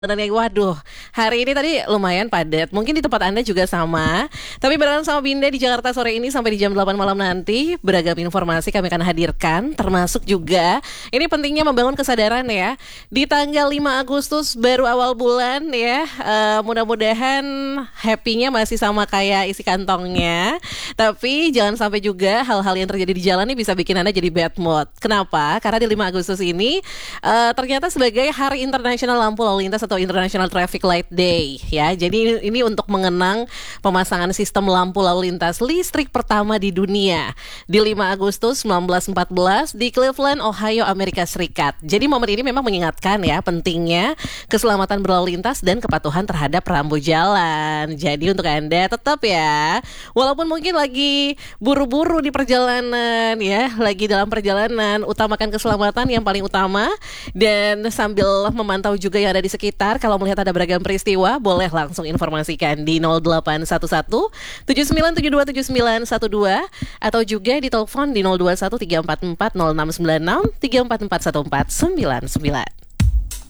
Waduh, hari ini tadi lumayan padat. Mungkin di tempat Anda juga sama. Tapi barengan sama Binda di Jakarta sore ini sampai di jam 8 malam nanti, beragam informasi kami akan hadirkan, termasuk juga ini pentingnya membangun kesadaran ya. Di tanggal 5 Agustus baru awal bulan ya. Mudah-mudahan happy-nya masih sama kayak isi kantongnya. Tapi jangan sampai juga hal-hal yang terjadi di jalan ini bisa bikin Anda jadi bad mood. Kenapa? Karena di 5 Agustus ini ternyata sebagai Hari Internasional Lampu Lalu Lintas atau International Traffic Light Day ya. Jadi ini untuk mengenang pemasangan sistem lampu lalu lintas listrik pertama di dunia di 5 Agustus 1914 di Cleveland, Ohio, Amerika Serikat. Jadi momen ini memang mengingatkan ya pentingnya keselamatan berlalu lintas dan kepatuhan terhadap rambu jalan. Jadi untuk Anda tetap ya, walaupun mungkin lagi buru-buru di perjalanan ya, lagi dalam perjalanan, utamakan keselamatan yang paling utama dan sambil memantau juga yang ada di sekitar. Kalau melihat ada beragam peristiwa, boleh langsung informasikan di 0811 79727912 atau juga di telepon di 021 344 0696 344 1499.